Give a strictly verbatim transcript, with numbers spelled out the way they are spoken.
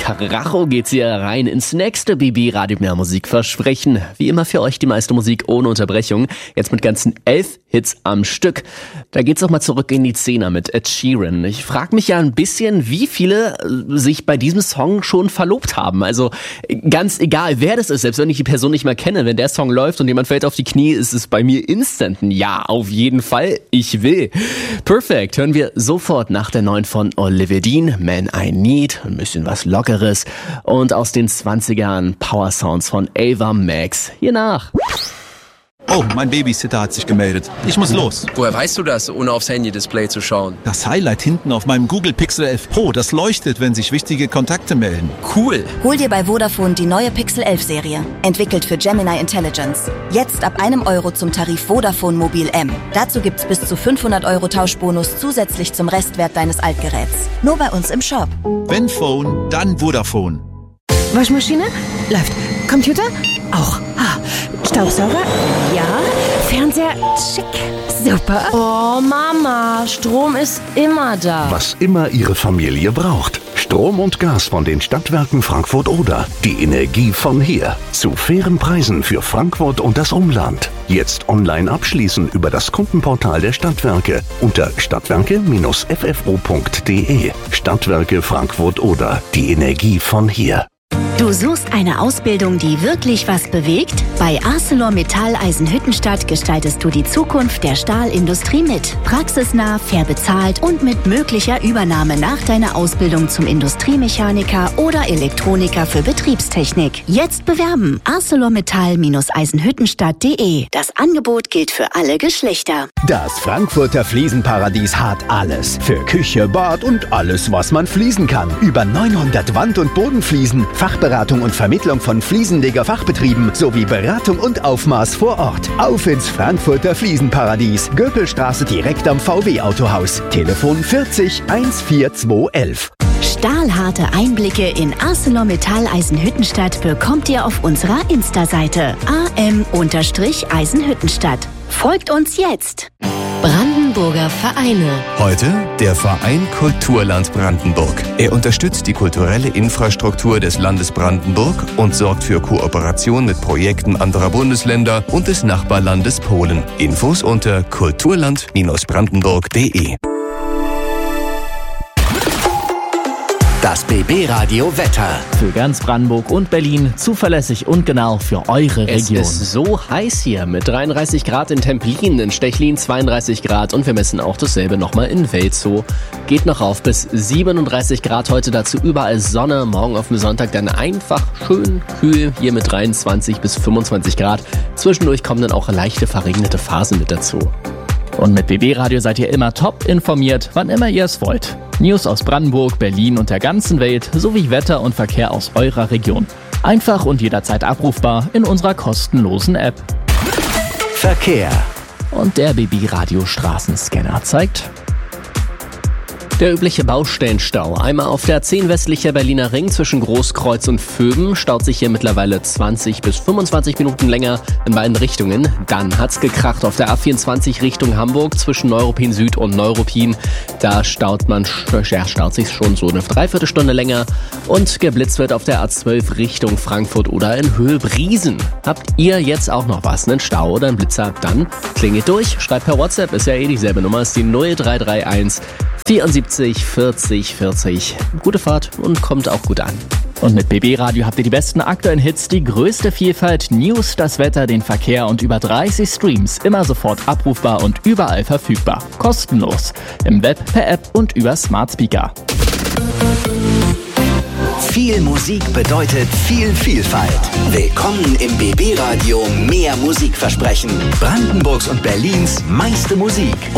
Karacho geht's hier rein ins nächste B B Radio Mehr Musik versprechen. Wie immer für euch die meiste Musik ohne Unterbrechung. Jetzt mit ganzen elf Hits am Stück. Da geht's auch mal zurück in die Zehner mit Ed Sheeran. Ich frage mich ja ein bisschen, wie viele sich bei diesem Song schon verlobt haben. Also ganz egal, wer das ist, selbst wenn ich die Person nicht mehr kenne, wenn der Song läuft und jemand fällt auf die Knie, ist es bei mir instant ein Ja, auf jeden Fall. Ich will. Perfect. Hören wir sofort nach der neuen von Olivia Dean, Man I Need, ein bisschen was Lockeres und aus den zwanzigern Power Sounds von Ava Max. Hier nach. Oh, mein Babysitter hat sich gemeldet. Ich muss los. Woher weißt du das, ohne aufs Handy-Display zu schauen? Das Highlight hinten auf meinem Google Pixel elf Pro, das leuchtet, wenn sich wichtige Kontakte melden. Cool. Hol dir bei Vodafone die neue Pixel elf Serie. Entwickelt für Gemini Intelligence. Jetzt ab einem Euro zum Tarif Vodafone Mobil M. Dazu gibt's bis zu fünfhundert Euro Tauschbonus zusätzlich zum Restwert deines Altgeräts. Nur bei uns im Shop. Wenn Phone, dann Vodafone. Waschmaschine? Läuft. Computer? Auch. Ha. Staubsauger? Ja. Fernseher? Schick. Super. Oh, Mama, Strom ist immer da. Was immer Ihre Familie braucht. Strom und Gas von den Stadtwerken Frankfurt-Oder. Die Energie von hier. Zu fairen Preisen für Frankfurt und das Umland. Jetzt online abschließen über das Kundenportal der Stadtwerke unter stadtwerke Bindestrich f f o punkt d e. Stadtwerke Frankfurt-Oder. Die Energie von hier. Du suchst eine Ausbildung, die wirklich was bewegt? Bei ArcelorMittal Eisenhüttenstadt gestaltest du die Zukunft der Stahlindustrie mit. Praxisnah, fair bezahlt und mit möglicher Übernahme nach deiner Ausbildung zum Industriemechaniker oder Elektroniker für Betriebstechnik. Jetzt bewerben. ArcelorMittal Eisenhüttenstadt punkt de. Das Angebot gilt für alle Geschlechter. Das Frankfurter Fliesenparadies hat alles. Für Küche, Bad und alles, was man fließen kann. Über neunhundert Wand- und Bodenfliesen, Fachberatung und Vermittlung von Fliesenleger-Fachbetrieben sowie Beratung und Aufmaß vor Ort. Auf ins Frankfurter Fliesenparadies. Göpelstraße direkt am V W-Autohaus. Telefon vierzig vierzehn elf. Stahlharte Einblicke in ArcelorMittal Eisenhüttenstadt bekommt ihr auf unserer Insta-Seite a m Eisenhüttenstadt. Folgt uns jetzt! Brandenburger Vereine. Heute der Verein Kulturland Brandenburg. Er unterstützt die kulturelle Infrastruktur des Landes Brandenburg und sorgt für Kooperation mit Projekten anderer Bundesländer und des Nachbarlandes Polen. Infos unter kulturland Bindestrich brandenburg punkt de. Das B B Radio Wetter. Für ganz Brandenburg und Berlin zuverlässig und genau für eure Region. Es ist so heiß hier mit dreiunddreißig Grad in Templin, in Stechlin zweiunddreißig Grad und wir messen auch dasselbe nochmal in Welzow. Geht noch auf bis siebenunddreißig Grad heute, dazu überall Sonne. Morgen auf dem Sonntag dann einfach schön kühl, hier mit dreiundzwanzig bis fünfundzwanzig Grad. Zwischendurch kommen dann auch leichte verregnete Phasen mit dazu. Und mit B B Radio seid ihr immer top informiert, wann immer ihr es wollt. News aus Brandenburg, Berlin und der ganzen Welt sowie Wetter und Verkehr aus eurer Region. Einfach und jederzeit abrufbar in unserer kostenlosen App. Verkehr. Und der B B Radio Straßenscanner zeigt der übliche Baustellenstau. Einmal auf der zehn westlicher Berliner Ring zwischen Großkreuz und Vöben staut sich hier mittlerweile zwanzig bis fünfundzwanzig Minuten länger in beiden Richtungen. Dann hat's gekracht auf der A vierundzwanzig Richtung Hamburg zwischen Neuruppin Süd und Neuruppin. Da staut man, ja, staut sich schon so eine Dreiviertelstunde länger. Und geblitzt wird auf der A zwölf Richtung Frankfurt oder in Höhe-Briesen. Habt ihr jetzt auch noch was, einen Stau oder einen Blitzer? Dann klingelt durch, schreibt per WhatsApp, ist ja eh dieselbe Nummer, ist die null drei drei eins vierundsiebzig vierzig vierzig. Gute Fahrt und kommt auch gut an. Und mit B B Radio habt ihr die besten aktuellen Hits, die größte Vielfalt, News, das Wetter, den Verkehr und über dreißig Streams. Immer sofort abrufbar und überall verfügbar. Kostenlos. Im Web, per App und über Smart Speaker. Viel Musik bedeutet viel Vielfalt. Willkommen im B B Radio Mehr Musikversprechen. Brandenburgs und Berlins meiste Musik.